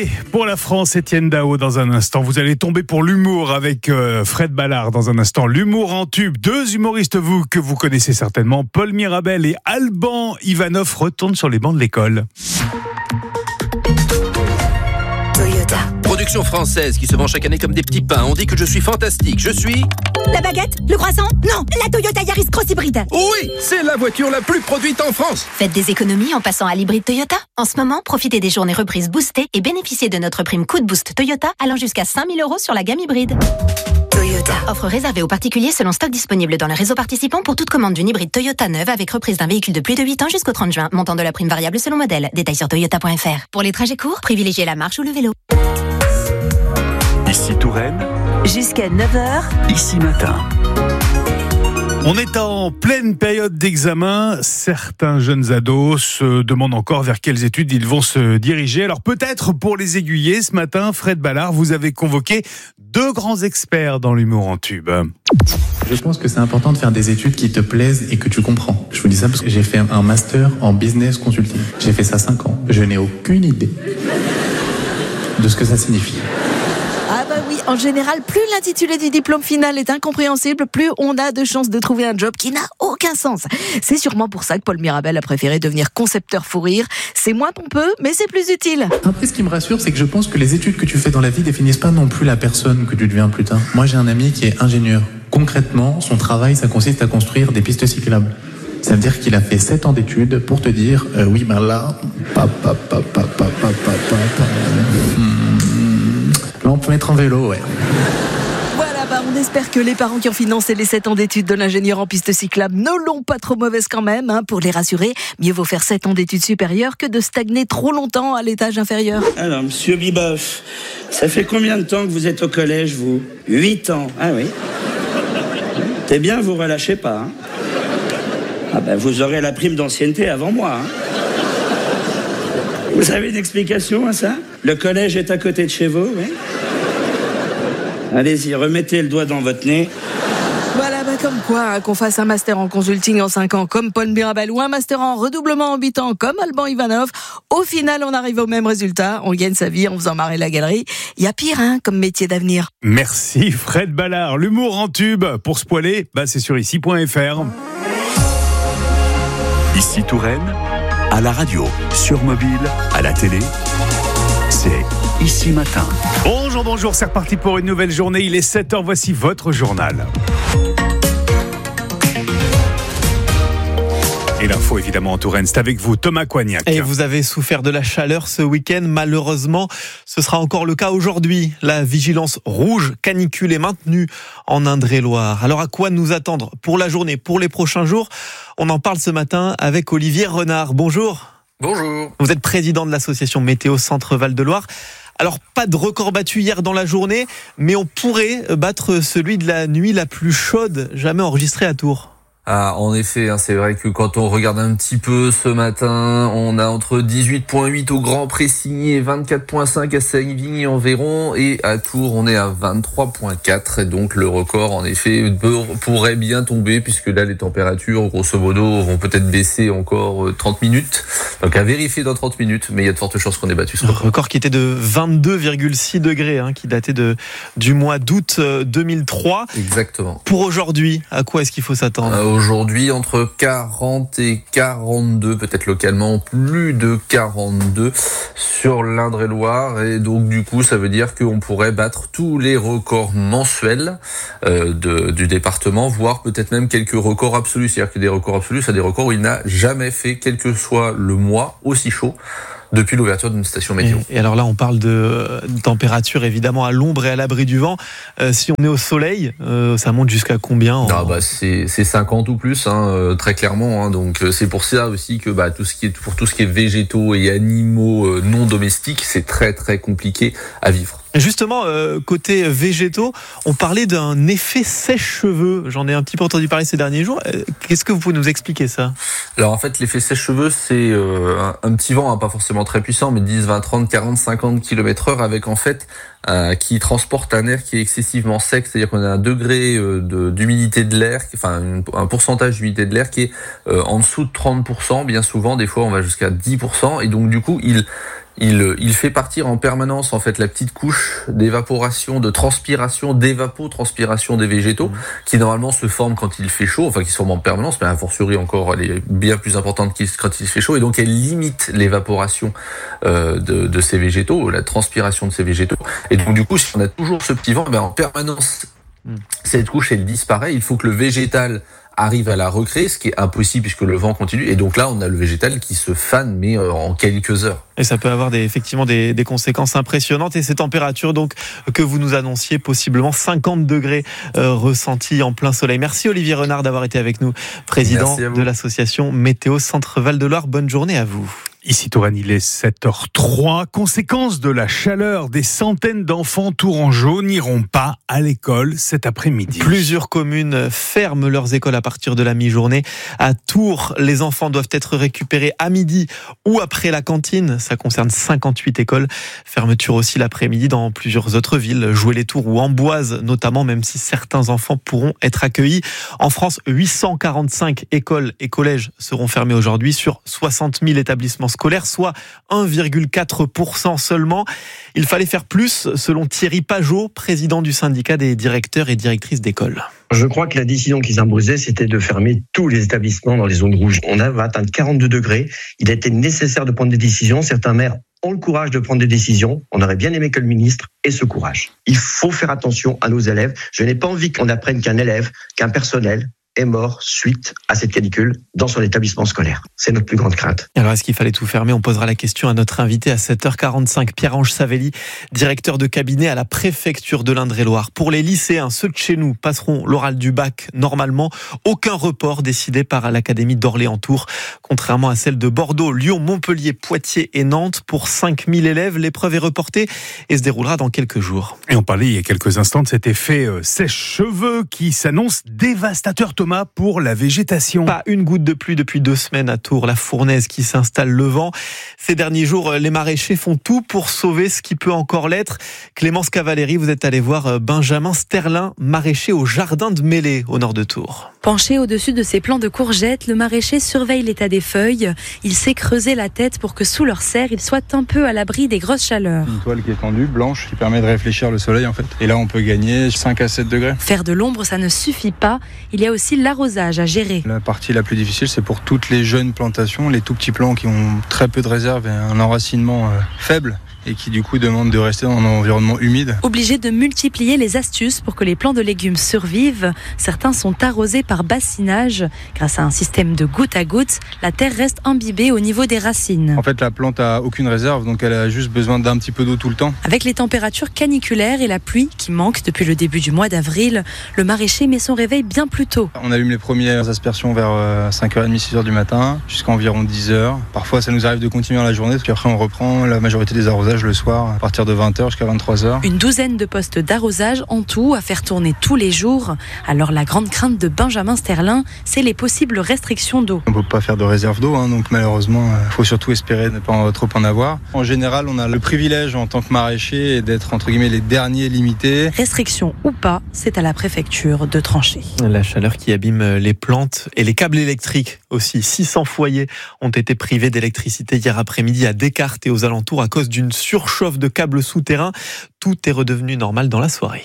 Allez, pour la France, Étienne Dao dans un instant. Vous allez tomber pour l'humour avec Fred Ballard dans un instant. L'humour en tube. Deux humoristes que vous connaissez certainement. Paul Mirabel et Alban Ivanov retournent sur les bancs de l'école. Toyota. Production française qui se vend chaque année comme des petits pains. On dit que je suis fantastique. Je suis... La baguette? Le croissant? Non, la Toyota Yaris Cross Hybride. Oui, c'est la voiture la plus produite en France. Faites des économies en passant à l'hybride Toyota. En ce moment, profitez des journées reprises boostées et bénéficiez de notre prime Coup de Boost Toyota allant jusqu'à 5 000 € sur la gamme hybride. Toyota. Offre réservée aux particuliers selon stock disponible dans le réseau participant pour toute commande d'une hybride Toyota neuve avec reprise d'un véhicule de plus de 8 ans jusqu'au 30 juin. Montant de la prime variable selon modèle. Détails sur toyota.fr. Pour les trajets courts, privilégiez la marche ou le vélo. Ici Touraine, Jusqu'à 9h. ici matin. On est en pleine période d'examen. Certains jeunes ados se demandent encore vers quelles études ils vont se diriger. Alors peut-être pour les aiguiller, ce matin, Fred Ballard, vous avez convoqué deux grands experts dans l'humour en tube. Je pense que c'est important de faire des études qui te plaisent et que tu comprends. Je vous dis ça parce que j'ai fait un master en business consulting. J'ai fait ça 5 ans. Je n'ai aucune idée de ce que ça signifie. Ah bah oui, en général, plus l'intitulé du diplôme final est incompréhensible, plus on a de chances de trouver un job qui n'a aucun sens. C'est sûrement pour ça que Paul Mirabel a préféré devenir concepteur fou rire. C'est moins pompeux, mais c'est plus utile. Après, ce qui me rassure, c'est que je pense que les études que tu fais dans la vie définissent pas non plus la personne que tu deviens plus tard. Moi, j'ai un ami qui est ingénieur. Concrètement, son travail, ça consiste à construire des pistes cyclables. Ça veut dire qu'il a fait 7 ans d'études pour te dire, oui, ben là, là, on peut mettre en vélo, ouais. Voilà, bah on espère que les parents qui ont financé les 7 ans d'études de l'ingénieur en piste cyclable ne l'ont pas trop mauvaise quand même. Pour les rassurer, mieux vaut faire 7 ans d'études supérieures que de stagner trop longtemps à l'étage inférieur. Alors, monsieur Biboff, ça fait combien de temps que vous êtes au collège, vous ? 8 ans. Ah oui. C'est bien, vous relâchez pas. Ah ben, vous aurez la prime d'ancienneté avant moi. Vous avez une explication à ça ? Le collège est à côté de chez vous, oui ? Allez-y, remettez le doigt dans votre nez. Voilà, bah comme quoi, qu'on fasse un master en consulting en 5 ans comme Paul Mirabel ou un master en redoublement en 8 ans comme Alban Ivanov, au final, on arrive au même résultat. On gagne sa vie en faisant marrer la galerie. Il y a pire, comme métier d'avenir. Merci Fred Ballard. L'humour en tube, pour se poiler, c'est sur ici.fr. Ici Touraine, à la radio, sur mobile, à la télé, c'est Ici Matin. Bonjour, c'est reparti pour une nouvelle journée. Il est 7h, voici votre journal. Et l'info évidemment en Touraine, c'est avec vous Thomas Coignac. Et vous avez souffert de la chaleur ce week-end, malheureusement ce sera encore le cas aujourd'hui. La vigilance rouge canicule est maintenue en Indre-et-Loire. Alors à quoi nous attendre pour la journée, pour les prochains jours ? On en parle ce matin avec Olivier Renard. Bonjour. Bonjour. Vous êtes président de l'association Météo Centre Val-de-Loire. Alors, pas de record battu hier dans la journée, mais on pourrait battre celui de la nuit la plus chaude jamais enregistrée à Tours. Ah, en effet, c'est vrai que quand on regarde un petit peu ce matin, on a entre 18,8 au Grand Pressigny et 24,5 à Savigny-en-Véron, et à Tours on est à 23,4, et donc le record en effet pourrait bien tomber, puisque là les températures grosso modo vont peut-être baisser encore 30 minutes, donc à vérifier dans 30 minutes, mais il y a de fortes chances qu'on ait battu ce record. Un record qui était de 22,6 degrés, qui datait du mois d'août 2003. Exactement. Pour aujourd'hui, à quoi est-ce qu'il faut s'attendre ? Aujourd'hui, entre 40 et 42, peut-être localement, plus de 42 sur l'Indre-et-Loire. Et donc, du coup, ça veut dire qu'on pourrait battre tous les records mensuels du département, voire peut-être même quelques records absolus. C'est-à-dire que des records absolus, c'est des records où il n'a jamais fait, quel que soit le mois, aussi chaud depuis l'ouverture d'une station météo. Et alors là, on parle de température évidemment à l'ombre et à l'abri du vent. Si on est au soleil, ça monte jusqu'à combien c'est 50 ou plus, très clairement. Donc c'est pour ça aussi que tout ce qui est végétaux et animaux non domestiques, c'est très très compliqué à vivre. Justement, côté végétaux, on parlait d'un effet sèche-cheveux. J'en ai un petit peu entendu parler ces derniers jours. Qu'est-ce que vous pouvez nous expliquer ça ? Alors en fait, l'effet sèche-cheveux, c'est un petit vent, pas forcément très puissant, mais 10, 20, 30, 40, 50 km/h avec en fait qui transporte un air qui est excessivement sec, c'est-à-dire qu'on a un degré d'humidité de l'air, un pourcentage d'humidité de l'air qui est en dessous de 30%, bien souvent, des fois on va jusqu'à 10%, et donc du coup il il fait partir en permanence en fait la petite couche d'évaporation, de transpiration, d'évapotranspiration des végétaux, qui normalement se forme quand il fait chaud, enfin qui se forme en permanence, mais a fortiori encore elle est bien plus importante quand il fait chaud, et donc elle limite l'évaporation de ces végétaux, la transpiration de ces végétaux. Et donc du coup, si on a toujours ce petit vent, en permanence cette couche elle disparaît. Il faut que le végétal arrive à la recréer, ce qui est impossible puisque le vent continue. Et donc là, on a le végétal qui se fane, mais en quelques heures. Et ça peut avoir effectivement des conséquences impressionnantes. Et ces températures donc que vous nous annonciez, possiblement 50 degrés ressentis en plein soleil. Merci Olivier Renard d'avoir été avec nous, président de l'association Météo Centre Val de Loire. Bonne journée à vous. Ici Touraine, il est 7h03. Conséquence de la chaleur, des centaines d'enfants tourangeaux n'iront pas à l'école cet après-midi. Plusieurs communes ferment leurs écoles à partir de la mi-journée. À Tours, les enfants doivent être récupérés à midi ou après la cantine. Ça concerne 58 écoles. Fermeture aussi l'après-midi dans plusieurs autres villes, Joué-les-Tours ou Amboise notamment, même si certains enfants pourront être accueillis. En France, 845 écoles et collèges seront fermés aujourd'hui sur 60 000 établissements scolaire, soit 1,4% seulement. Il fallait faire plus, selon Thierry Pajot, président du syndicat des directeurs et directrices d'école. Je crois que la décision qui s'imposait, c'était de fermer tous les établissements dans les zones rouges. On va atteindre 42 degrés. Il a été nécessaire de prendre des décisions. Certains maires ont le courage de prendre des décisions. On aurait bien aimé que le ministre ait ce courage. Il faut faire attention à nos élèves. Je n'ai pas envie qu'on apprenne qu'un élève, qu'un personnel est mort suite à cette canicule dans son établissement scolaire. C'est notre plus grande crainte. Alors, est-ce qu'il fallait tout fermer ? On posera la question à notre invité à 7h45, Pierre-Ange Savelli, directeur de cabinet à la préfecture de l'Indre-et-Loire. Pour les lycéens, ceux de chez nous passeront l'oral du bac normalement. Aucun report décidé par l'Académie d'Orléans-Tours, contrairement à celle de Bordeaux, Lyon, Montpellier, Poitiers et Nantes. Pour 5000 élèves, l'épreuve est reportée et se déroulera dans quelques jours. Et on parlait il y a quelques instants de cet effet sèche-cheveux qui s'annonce dévastateur, Thomas, pour la végétation. Pas une goutte de pluie depuis 2 semaines à Tours, la fournaise qui s'installe le vent. Ces derniers jours, les maraîchers font tout pour sauver ce qui peut encore l'être. Clémence Cavalieri, vous êtes allé voir Benjamin Sterlin, maraîcher au jardin de Mélé, au nord de Tours. Penché au-dessus de ses plants de courgettes, le maraîcher surveille l'état des feuilles. Il s'est creusé la tête pour que sous leur serre, il soit un peu à l'abri des grosses chaleurs. Une toile qui est tendue, blanche, qui permet de réfléchir le soleil en fait. Et là, on peut gagner 5 à 7 degrés. Faire de l'ombre, ça ne suffit pas. Il y a aussi l'arrosage à gérer. La partie la plus difficile, c'est pour toutes les jeunes plantations, les tout petits plants qui ont très peu de réserve et un enracinement faible, et qui du coup demandent de rester dans un environnement humide. Obligé de multiplier les astuces pour que les plants de légumes survivent. Certains sont arrosés par bassinage. Grâce à un système de goutte à goutte, la terre reste imbibée au niveau des racines. En fait, la plante a aucune réserve, donc elle a juste besoin d'un petit peu d'eau tout le temps. Avec les températures caniculaires et la pluie qui manque depuis le début du mois d'avril, le maraîcher met son réveil bien plus tôt. On allume les premières aspersions vers 5h30, 6h du matin, jusqu'à environ 10h. Parfois, ça nous arrive de continuer la journée, parce qu'après on reprend la majorité des arrosages le soir, à partir de 20h jusqu'à 23h. Une douzaine de postes d'arrosage en tout à faire tourner tous les jours. Alors la grande crainte de Benjamin Sterlin, c'est les possibles restrictions d'eau. On ne peut pas faire de réserve d'eau, donc malheureusement, il faut surtout espérer ne pas trop en avoir. En général, on a le privilège en tant que maraîcher d'être entre guillemets les derniers limités. Restrictions ou pas, c'est à la préfecture de trancher. La chaleur qui abîme les plantes et les câbles électriques aussi. 600 foyers ont été privés d'électricité hier après-midi à Descartes et aux alentours à cause d'une surchauffe de câbles souterrains. Tout est redevenu normal dans la soirée.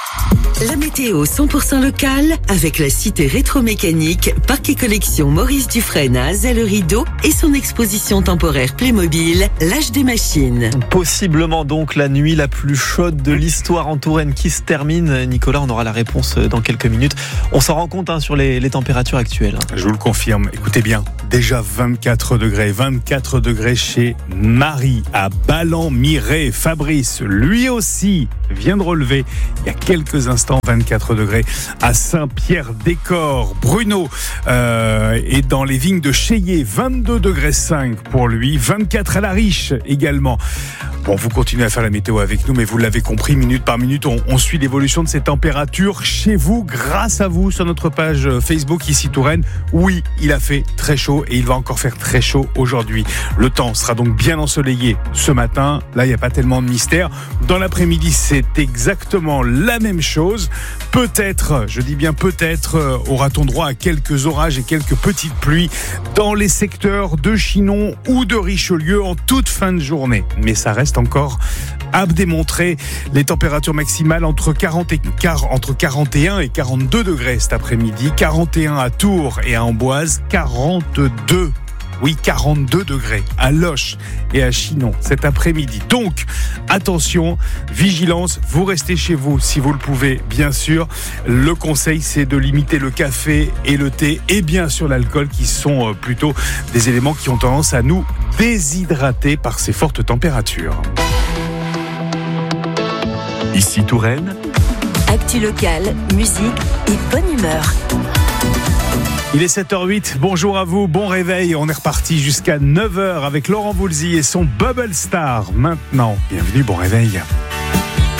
La météo 100% locale avec la cité rétromécanique Parc et Collection Maurice Dufresne à Azay-le-Rideau et son exposition temporaire Playmobil, l'âge des machines. Possiblement donc la nuit la plus chaude de l'histoire en Touraine qui se termine. Nicolas, on aura la réponse dans quelques minutes. On s'en rend compte sur les températures actuelles. Je vous le confirme, écoutez bien, déjà 24 degrés chez Marie à Ballan-Miré. Fabrice, lui aussi, vient de relever il y a quelques instants 24 degrés à Saint-Pierre-des-Corps. Bruno est dans les vignes de Cheillé, 22,5 degrés pour lui, 24 à La Riche également. Bon, vous continuez à faire la météo avec nous, mais vous l'avez compris, minute par minute, on suit l'évolution de ces températures chez vous, grâce à vous, sur notre page Facebook ici Touraine. Oui, il a fait très chaud et il va encore faire très chaud aujourd'hui. Le temps sera donc bien ensoleillé ce matin. Là, il n'y a pas tellement de mystère. Dans l'après-midi, c'est exactement la même chose. Peut-être, je dis bien peut-être, aura-t-on droit à quelques orages et quelques petites pluies dans les secteurs de Chinon ou de Richelieu en toute fin de journée. Mais ça reste encore à démontrer. Les températures maximales entre 41 et 42 degrés cet après-midi. 41 à Tours et à Amboise. 42. Oui, 42 degrés à Loches et à Chinon cet après-midi. Donc, attention, vigilance, vous restez chez vous si vous le pouvez, bien sûr. Le conseil, c'est de limiter le café et le thé et bien sûr l'alcool qui sont plutôt des éléments qui ont tendance à nous déshydrater par ces fortes températures. Ici Touraine. Actu locale, musique et bonne humeur. Il est 7h08, bonjour à vous, bon réveil, on est reparti jusqu'à 9h avec Laurent Voulzy et son Bubble Star. Maintenant, bienvenue, bon réveil.